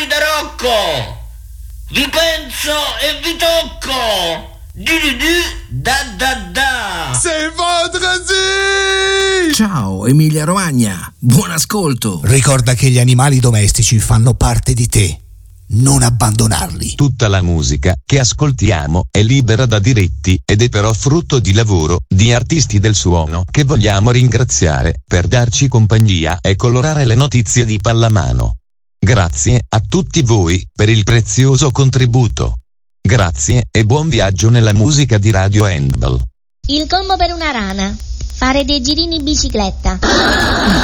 Auguri da Rocco! Vi penso e vi tocco! Da. C'est vendredi! Ciao Emilia Romagna, buon ascolto. Ricorda che gli animali domestici fanno parte di te. Non abbandonarli. Tutta la musica che ascoltiamo è libera da diritti ed è però frutto di lavoro di artisti del suono che vogliamo ringraziare per darci compagnia e colorare le notizie di pallamano. Grazie a tutti voi per il prezioso contributo. Grazie e buon viaggio nella musica di Radio Handball. Il colmo per una rana: fare dei girini in bicicletta.